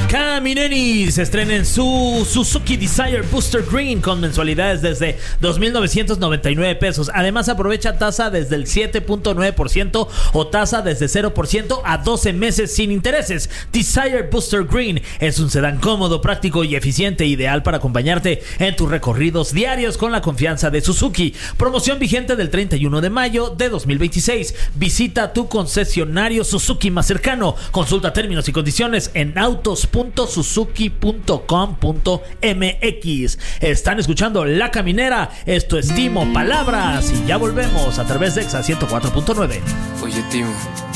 Camineni se estrena en su Suzuki Desire Booster Green con mensualidades desde 2,999 pesos. Además aprovecha tasa desde el 7.9% o tasa desde 0% a 12 meses sin intereses. Desire Booster Green es un sedán cómodo, práctico y eficiente, ideal para acompañarte en tus recorridos diarios con la confianza de Suzuki. Promoción vigente del 31 de mayo de 2026. Visita tu concesionario Suzuki más cercano. Consulta términos y condiciones en autos.suzuki.com.mx. Están escuchando La Caminera. Esto es Timo Palabras y ya volvemos a través de Exa 104.9. Oye, Timo,